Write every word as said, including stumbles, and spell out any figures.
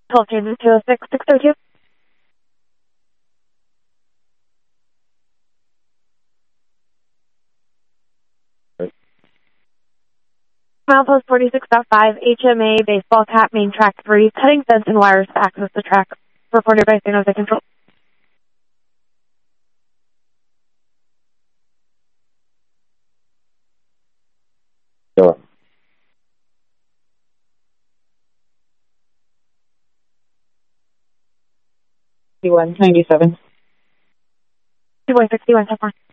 twelve changes two oh six, six oh two. Milepost forty-six point five, H M A, baseball cap, main track three, cutting fence and wires to access the track. Reported by San Jose Control. Sure. One ninety-seven. two boy sixty-one, so far.